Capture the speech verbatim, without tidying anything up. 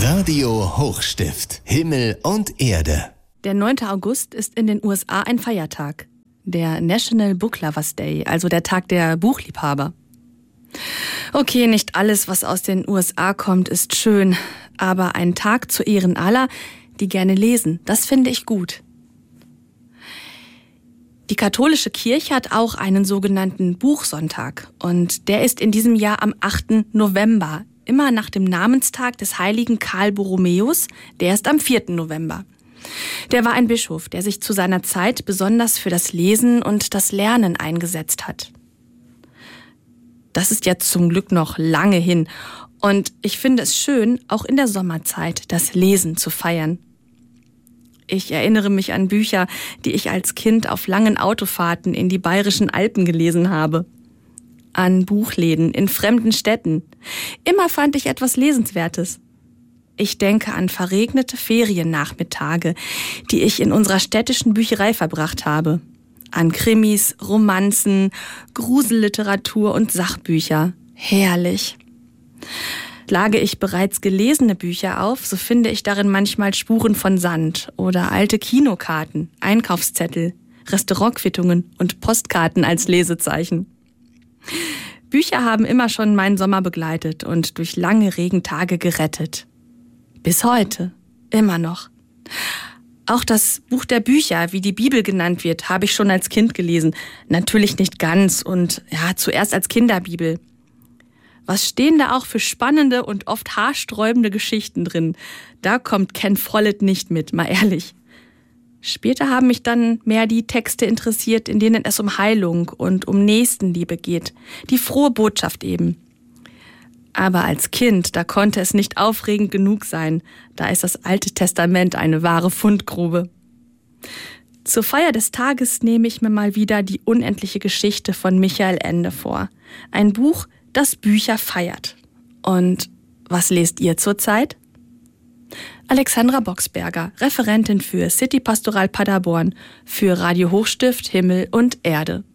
Radio Hochstift. Himmel und Erde. Der neunte August ist in den U S A ein Feiertag. Der National Book Lovers Day, also der Tag der Buchliebhaber. Okay, nicht alles, was aus den U S A kommt, ist schön. Aber ein Tag zu Ehren aller, die gerne lesen, das finde ich gut. Die katholische Kirche hat auch einen sogenannten Buchsonntag. Und der ist in diesem Jahr am achten November. Immer nach dem Namenstag des heiligen Karl Borromäus, der ist am vierten November. Der war ein Bischof, der sich zu seiner Zeit besonders für das Lesen und das Lernen eingesetzt hat. Das ist jetzt zum Glück noch lange hin. Und ich finde es schön, auch in der Sommerzeit das Lesen zu feiern. Ich erinnere mich an Bücher, die ich als Kind auf langen Autofahrten in die bayerischen Alpen gelesen habe. An Buchläden in fremden Städten. Immer fand ich etwas Lesenswertes. Ich denke an verregnete Feriennachmittage, die ich in unserer städtischen Bücherei verbracht habe. An Krimis, Romanzen, Gruselliteratur und Sachbücher. Herrlich. Schlage ich bereits gelesene Bücher auf, so finde ich darin manchmal Spuren von Sand oder alte Kinokarten, Einkaufszettel, Restaurantquittungen und Postkarten als Lesezeichen. Bücher haben immer schon meinen Sommer begleitet und durch lange Regentage gerettet. Bis heute. Immer noch. Auch das Buch der Bücher, wie die Bibel genannt wird, habe ich schon als Kind gelesen. Natürlich nicht ganz und ja, zuerst als Kinderbibel. Was stehen da auch für spannende und oft haarsträubende Geschichten drin? Da kommt Ken Follett nicht mit, mal ehrlich. Später haben mich dann mehr die Texte interessiert, in denen es um Heilung und um Nächstenliebe geht. Die frohe Botschaft eben. Aber als Kind, da konnte es nicht aufregend genug sein. Da ist das Alte Testament eine wahre Fundgrube. Zur Feier des Tages nehme ich mir mal wieder die unendliche Geschichte von Michael Ende vor. Ein Buch, das Bücher feiert. Und was lest ihr zurzeit? Alexandra Boxberger, Referentin für City Pastoral Paderborn, für Radio Hochstift, Himmel und Erde.